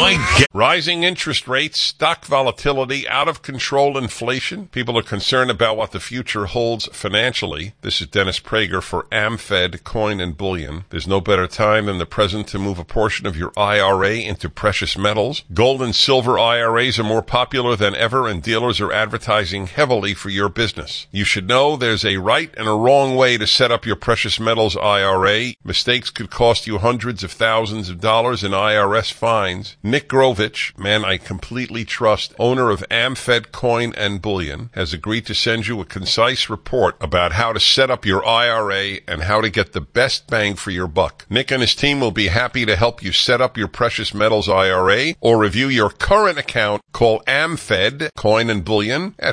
My God. Rising interest rates, stock volatility, out of control inflation. People are concerned about what the future holds financially. This is Dennis Prager for AmFed Coin and Bullion. There's no better time than the present to move a portion of your IRA into precious metals. Gold and silver IRAs are more popular than ever, and dealers are advertising heavily for your business. You should know there's a right and a wrong way to set up your precious metals IRA. Mistakes could cost you hundreds of thousands of dollars in IRS fines. Nick Grovich, man I completely trust, owner of AmFed Coin and Bullion, has agreed to send you a concise report about how to set up your IRA and how to get the best bang for your buck. Nick and his team will be happy to help you set up your precious metals IRA or review your current account. Call AmFed Coin and Bullion at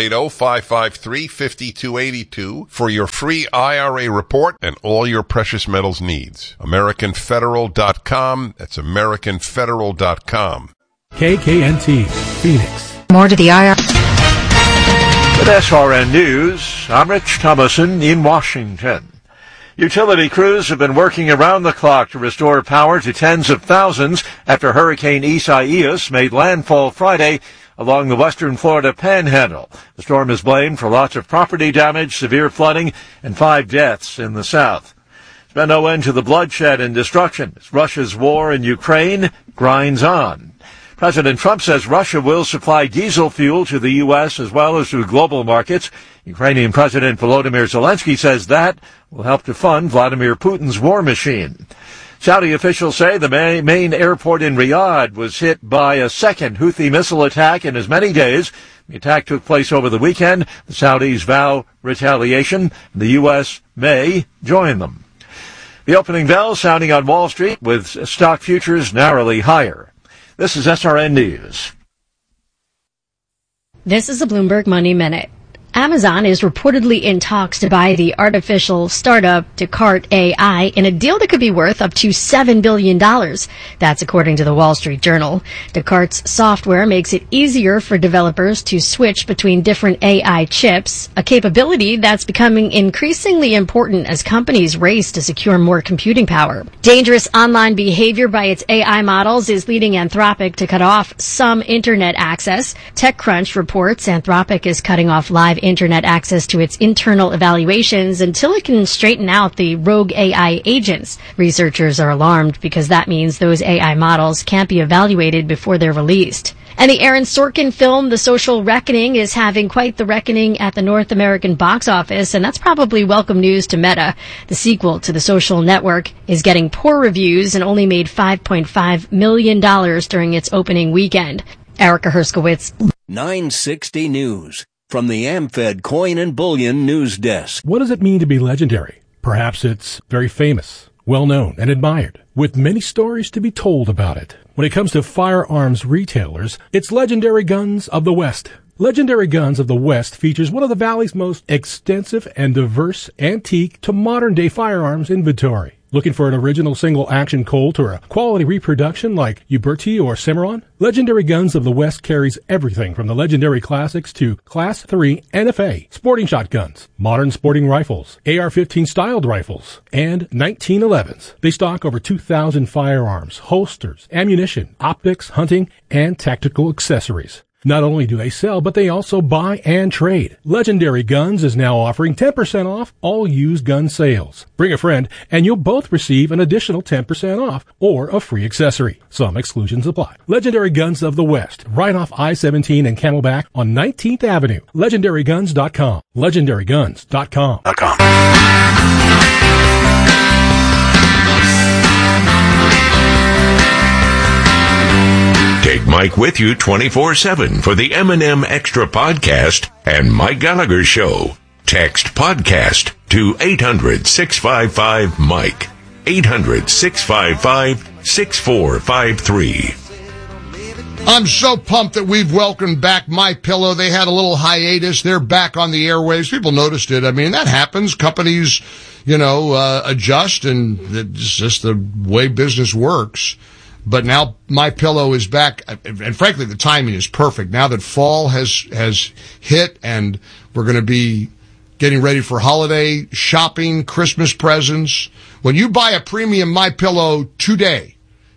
480-553-5282 for your free IRA report and all your precious metals needs. AmericanFederal.com. That's AmericanFederal.com. KKNT, Phoenix. More to the IR. With SRN News, I'm Rich Thomason in Washington. Utility crews have been working around the clock to restore power to tens of thousands after Hurricane Isaias made landfall Friday along the western Florida panhandle. The storm is blamed for lots of property damage, severe flooding, and 5 deaths in the south. There's been no end to the bloodshed and destruction as Russia's war in Ukraine grinds on. President Trump says Russia will supply diesel fuel to the U.S. as well as to global markets. Ukrainian President Volodymyr Zelensky says that will help to fund Vladimir Putin's war machine. Saudi officials say the main airport in Riyadh was hit by a second Houthi missile attack in as many days. The attack took place over the weekend. The Saudis vow retaliation. The U.S. may join them. The opening bell sounding on Wall Street with stock futures narrowly higher. This is SRN News. This is a Bloomberg Money Minute. Amazon is reportedly in talks to buy the artificial startup Descartes AI in a deal that could be worth up to $7 billion. That's according to the Wall Street Journal. Descartes' software makes it easier for developers to switch between different AI chips, a capability that's becoming increasingly important as companies race to secure more computing power. Dangerous online behavior by its AI models is leading Anthropic to cut off some internet access. TechCrunch reports Anthropic is cutting off live internet access to its internal evaluations until it can straighten out the rogue AI agents. Researchers are alarmed because that means those AI models can't be evaluated before they're released. And the Aaron Sorkin film, The Social Reckoning, is having quite the reckoning at the North American box office, and that's probably welcome news to Meta. The sequel to The Social Network is getting poor reviews and only made $5.5 million during its opening weekend. Erica Herskowitz. 960 News. From the AmFed Coin and Bullion News Desk. What does it mean to be legendary? Perhaps it's very famous, well-known, and admired, with many stories to be told about it. When it comes to firearms retailers, it's Legendary Guns of the West. Legendary Guns of the West features one of the Valley's most extensive and diverse antique to modern-day firearms inventory. Looking for an original single-action Colt or a quality reproduction like Uberti or Cimarron? Legendary Guns of the West carries everything from the legendary classics to Class III NFA, sporting shotguns, modern sporting rifles, AR-15 styled rifles, and 1911s. They stock over 2,000 firearms, holsters, ammunition, optics, hunting, and tactical accessories. Not only do they sell, but they also buy and trade. Legendary Guns is now offering 10% off all used gun sales. Bring a friend, and you'll both receive an additional 10% off or a free accessory. Some exclusions apply. Legendary Guns of the West, right off I-17 and Camelback on 19th Avenue. LegendaryGuns.com. LegendaryGuns.com. Take Mike with you 24/7 for the M&M Extra Podcast and Mike Gallagher Show. Text podcast to 800-655-MIKE. 800-655-6453. I'm so pumped that we've welcomed back MyPillow. They had a little hiatus. They're back on the airwaves. People noticed it. I mean, that happens. Companies, adjust, and it's just the way business works. But now MyPillow is back, and frankly, the timing is perfect. Now that fall has hit, and we're going to be getting ready for holiday shopping, Christmas presents. When you buy a premium MyPillow today,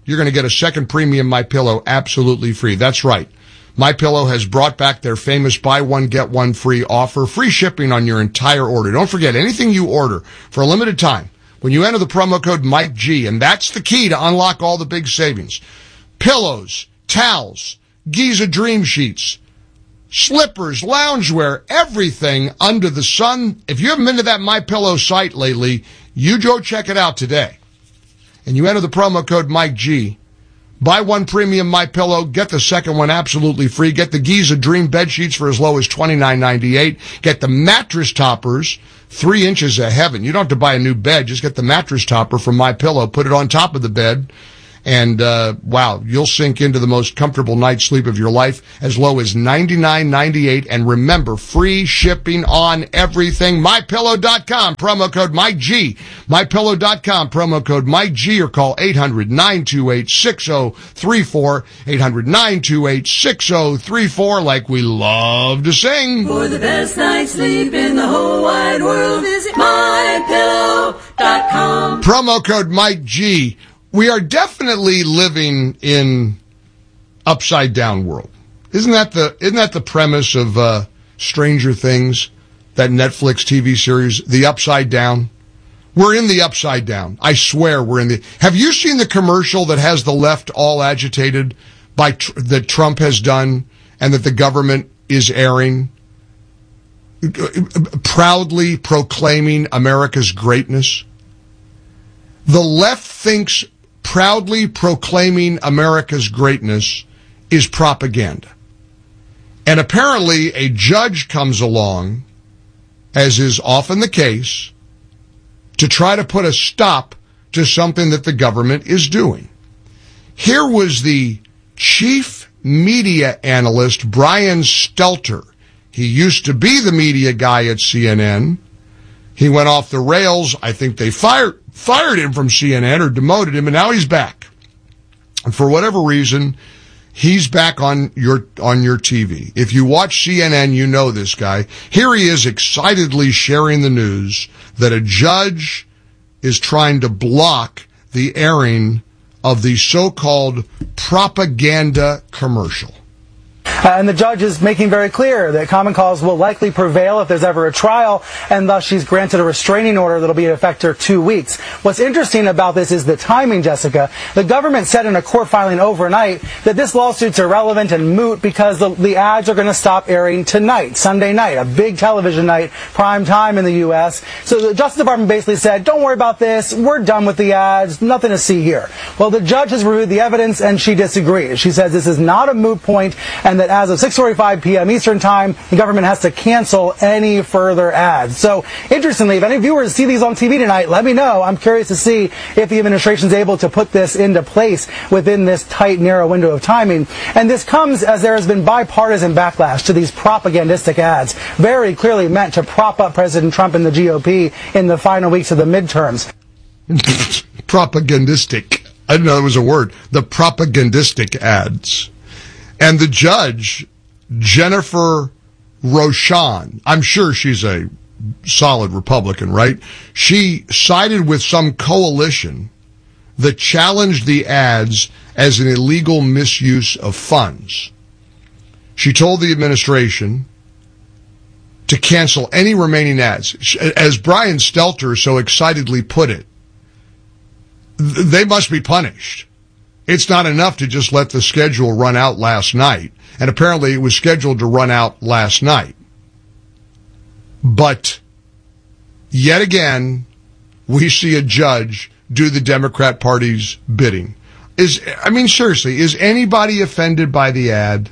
you're going to get a second premium MyPillow absolutely free. That's right. MyPillow has brought back their famous buy one, get one free offer. Free shipping on your entire order. Don't forget, anything you order for a limited time, when you enter the promo code Mike G, and that's the key to unlock all the big savings. Pillows, towels, Giza Dream Sheets, slippers, loungewear, everything under the sun. If you haven't been to that MyPillow site lately, you go check it out today. And you enter the promo code Mike G. Buy one premium MyPillow, get the second one absolutely free. Get the Giza Dream bed sheets for as low as $29.98. Get the mattress toppers, 3 inches of heaven. You don't have to buy a new bed. Just get the mattress topper from MyPillow, put it on top of the bed, and wow, you'll sink into the most comfortable night's sleep of your life as low as $99.98. And remember, free shipping on everything. MyPillow.com, promo code Mike G. MyPillow.com, promo code Mike G, or call 800-928-6034. 800-928-6034, like we love to sing. For the best night's sleep in the whole wide world, visit MyPillow.com. Promo code Mike G. We are definitely living in upside down world. Isn't that the premise of Stranger Things, that Netflix TV series, The Upside Down? We're in the upside down. I swear we're in the... Have you seen the commercial that has the left all agitated by that Trump has done and that the government is airing? Proudly proclaiming America's greatness. The left thinks proudly proclaiming America's greatness is propaganda. And apparently a judge comes along, as is often the case, to try to put a stop to something that the government is doing. Here was the chief media analyst, Brian Stelter. He used to be the media guy at CNN. He went off the rails. I think they fired him from CNN or demoted him, and now he's back. And for whatever reason, he's back on your TV. If you watch CNN, you know this guy. Here he is excitedly sharing the news that a judge is trying to block the airing of the so-called propaganda commercial. And the judge is making very clear that common cause will likely prevail if there's ever a trial, and thus she's granted a restraining order that'll be in effect for 2 weeks. What's interesting about this is the timing, Jessica. The government said in a court filing overnight that this lawsuit's irrelevant and moot because the ads are going to stop airing tonight, Sunday night, a big television night, prime time in the U.S. So the Justice Department basically said, don't worry about this, we're done with the ads, nothing to see here. Well, the judge has reviewed the evidence and she disagrees. She says this is not a moot point and that as of 6:45 p.m. Eastern Time, the government has to cancel any further ads. So, interestingly, if any viewers see these on TV tonight, let me know. I'm curious to see if the administration is able to put this into place within this tight, narrow window of timing. And this comes as there has been bipartisan backlash to these propagandistic ads, very clearly meant to prop up President Trump and the GOP in the final weeks of the midterms. Propagandistic. I didn't know that was a word. The propagandistic ads. And the judge, Jennifer Rochon, I'm sure she's a solid Republican, right? She sided with some coalition that challenged the ads as an illegal misuse of funds. She told the administration to cancel any remaining ads. As Brian Stelter so excitedly put it, they must be punished. It's not enough to just let the schedule run out last night. And apparently it was scheduled to run out last night. But yet again, we see a judge do the Democrat Party's bidding. Seriously, is anybody offended by the ad?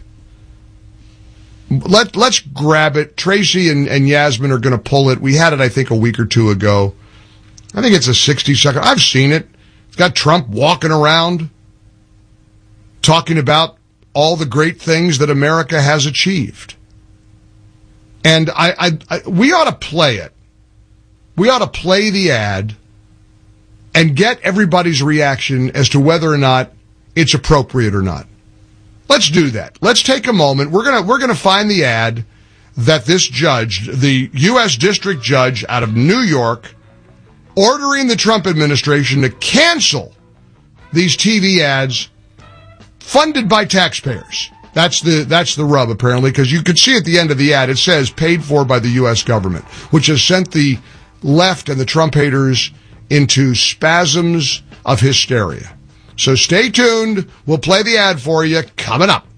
Let's grab it. Tracy and Yasmin are going to pull it. We had it, I think, a week or two ago. I think it's a 60-second. I've seen it. It's got Trump walking around, talking about all the great things that America has achieved. And we ought to play it. We ought to play the ad and get everybody's reaction as to whether or not it's appropriate or not. Let's do that. Let's take a moment. We're gonna find the ad that this judge, the U.S. District Judge out of New York, ordering the Trump administration to cancel these TV ads funded by taxpayers. That's the rub, apparently, because you could see at the end of the ad, it says paid for by the U.S. government, which has sent the left and the Trump haters into spasms of hysteria. So stay tuned. We'll play the ad for you coming up.